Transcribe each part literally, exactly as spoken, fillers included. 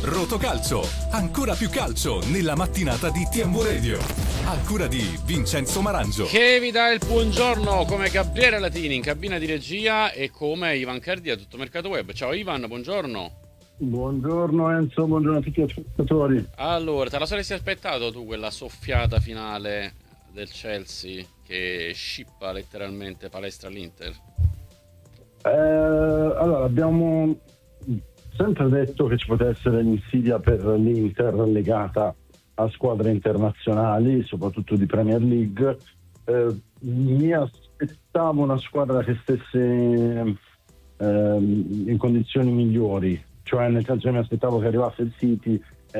Rotocalcio, ancora più calcio nella mattinata di T M Radio. A cura di Vincenzo Marangio. Che vi dà il buongiorno come Gabriele Latini in cabina di regia e come Ivan Cardia, tutto Mercato Web. Ciao Ivan, buongiorno. Buongiorno Enzo, buongiorno a tutti gli ascoltatori. Allora, te la saresti aspettato tu quella soffiata finale del Chelsea che scippa letteralmente palestra all'Inter? Eh, allora, abbiamo sempre detto che ci poteva essere l'insidia per l'Inter legata a squadre internazionali, soprattutto di Premier League. Eh, mi aspettavo una squadra che stesse eh, in condizioni migliori, cioè nel senso che mi aspettavo che arrivasse il City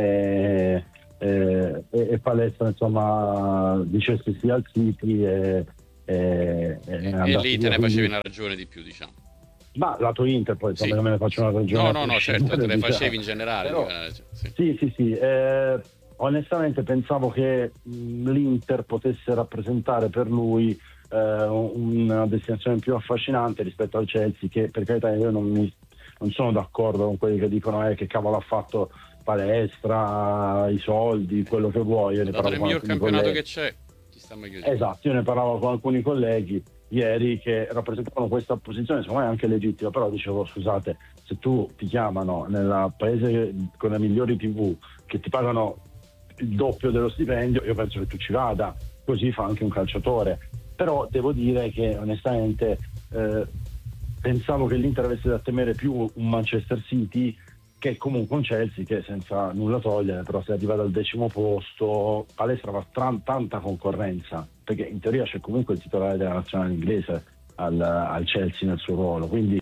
e, e, e palestra insomma dicesse sì al City e, e, e, e lì te ne facevi una ragione di più, diciamo. Ma lato Inter poi sì. me ne faccio una ragione. No, no, no, certo, te le facevi in generale. Però, sì, sì, sì, sì. Eh, onestamente pensavo che mh, l'Inter potesse rappresentare per lui eh, una destinazione più affascinante rispetto al Chelsea, che per carità io non, mi, non sono d'accordo con quelli che dicono eh, che cavolo ha fatto palestra, i soldi, quello che vuoi. Io ne dato il miglior campionato colleghi. che c'è, ci sta meglio. Esatto, io ne parlavo con alcuni colleghi ieri che rappresentavano questa posizione, secondo me anche legittima, però dicevo scusate, se tu ti chiamano nel paese con le migliori tivù che ti pagano il doppio dello stipendio, io penso che tu ci vada, così fa anche un calciatore. Però devo dire che onestamente eh, pensavo che l'Inter avesse da temere più un Manchester City che comunque un Chelsea che senza nulla togliere, però se arriva dal decimo posto, palestra va tra- tanta concorrenza, perché in teoria c'è comunque il titolare della nazionale inglese al, al Chelsea nel suo ruolo, quindi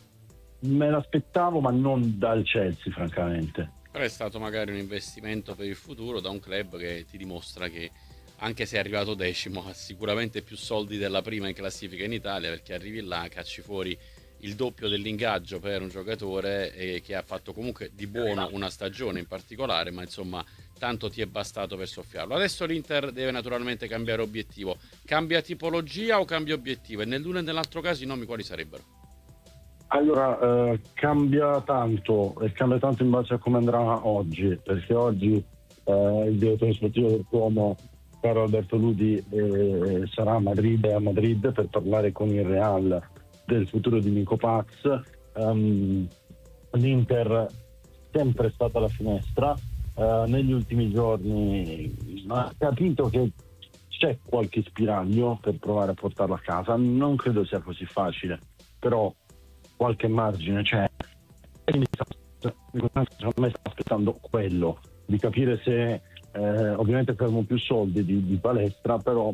me l'aspettavo ma non dal Chelsea francamente. Però è stato magari un investimento per il futuro da un club che ti dimostra che anche se è arrivato decimo ha sicuramente più soldi della prima in classifica in Italia, perché arrivi là, cacci fuori il doppio dell'ingaggio per un giocatore e che ha fatto comunque di buono una stagione in particolare, ma insomma tanto ti è bastato per soffiarlo. Adesso l'Inter deve naturalmente cambiare obiettivo. Cambia tipologia o cambia obiettivo? E nell'uno e nell'altro caso i nomi quali sarebbero? Allora, eh, cambia tanto e cambia tanto in base a come andrà oggi, perché oggi eh, il direttore sportivo del Como, Carlo Alberto Ludi, eh, sarà a Madrid, a Madrid per parlare con il Real del futuro di Nico Paz. Um, L'Inter è sempre stata alla finestra, uh, negli ultimi giorni ha capito che c'è qualche spiraglio per provare a portarlo a casa, non credo sia così facile, però qualche margine c'è, e quindi secondo me sta aspettando quello, di capire se eh, ovviamente servono più soldi di, di palestra, però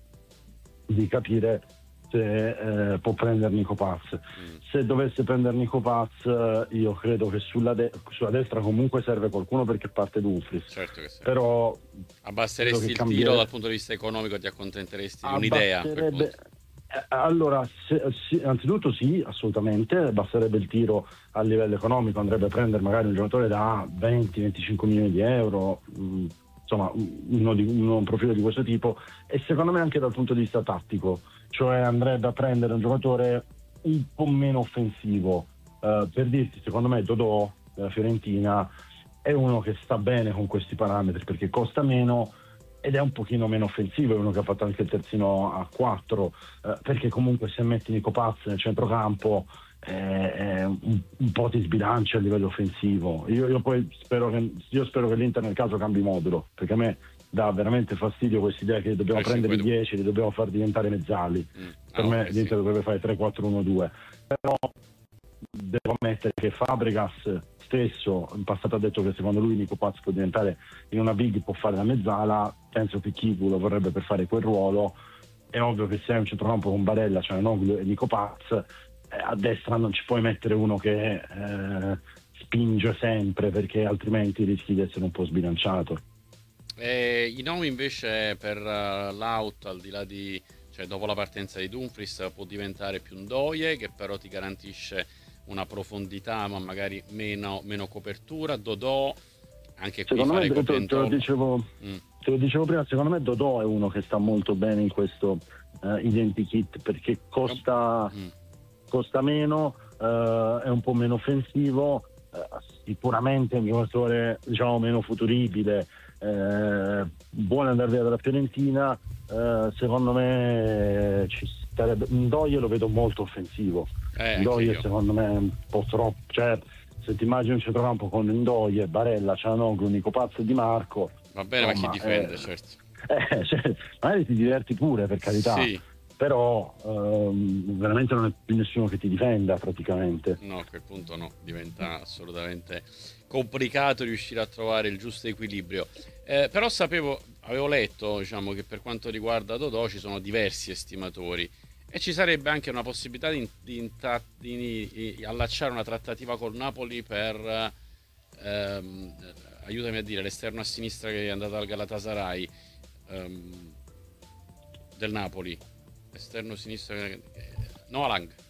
di capire se eh, può prendere Nico Paz. Mm. Se dovesse prendere Nico Paz, eh, io credo che sulla, de- sulla destra comunque serve qualcuno perché parte Dumfries. Certo che sì. Però abbasseresti il cambiere... tiro dal punto di vista economico, ti accontenteresti di un'idea? Eh, allora, se, sì, anzitutto sì, assolutamente, basterebbe il tiro a livello economico, andrebbe a prendere magari un giocatore da venti venticinque milioni di euro, mh, insomma uno di, uno, un profilo di questo tipo, e secondo me anche dal punto di vista tattico, cioè andrebbe a prendere un giocatore un po' meno offensivo. Uh, per dirti, secondo me Dodò della Fiorentina è uno che sta bene con questi parametri perché costa meno ed è un pochino meno offensivo, è uno che ha fatto anche il terzino a quattro, uh, perché comunque se metti Nico Paz nel centrocampo eh, eh, un, un po' ti sbilancia a livello offensivo. Io, io poi spero che, io spero che l'Inter nel caso cambi modulo, perché a me dà veramente fastidio questa idea che dobbiamo prendere i dieci, li dobbiamo far diventare mezzali. Mm. Per ah, me okay, l'Inter sì. dovrebbe fare tre quattro uno due, però devo ammettere che Fabregas stesso in passato ha detto che secondo lui Nico Paz può diventare in una big, può fare la mezzala. Penso che Chivu lo vorrebbe per fare quel ruolo. È ovvio che se hai un centrocampo con Barella, cioè Noglu e Nico Paz, eh, a destra non ci puoi mettere uno che eh, spinge sempre, perché altrimenti rischi di essere un po' sbilanciato. Eh, I nomi invece per uh, l'out, al di là di, cioè dopo la partenza di Dumfries, può diventare più un Ndoye, che però ti garantisce una profondità ma magari meno, meno copertura. Dodò, anche qui secondo fare me, copia te, te, lo dicevo, mm. te lo dicevo prima, secondo me Dodò è uno che sta molto bene in questo uh, identikit, perché costa, mm. costa meno, uh, è un po' meno offensivo eh, sicuramente un giocatore diciamo meno futuribile, eh, vuole andare via dalla Fiorentina, eh, secondo me ci starebbe. Ndoye lo vedo molto offensivo, Eh, anche Ndoye io. secondo me è un po' troppo, cioè se ti immagini un centrocampo con Ndoye, Barella, Cianoglu, Nico Pazzo e Di Marco, Va bene, ma chi insomma, difende, eh, certo. eh, cioè, magari ti diverti pure, per carità, Sì, però ehm, veramente non è più nessuno che ti difenda praticamente. no, a quel punto no, diventa assolutamente complicato riuscire a trovare il giusto equilibrio. Eh, però sapevo, avevo letto, diciamo, che per quanto riguarda Dodò ci sono diversi estimatori e ci sarebbe anche una possibilità di, di, inta- di- di allacciare una trattativa col Napoli per, ehm, aiutami a dire, l'esterno a sinistra che è andato al Galatasaray, ehm, del Napoli, esterno sinistro, eh, Noah Lang.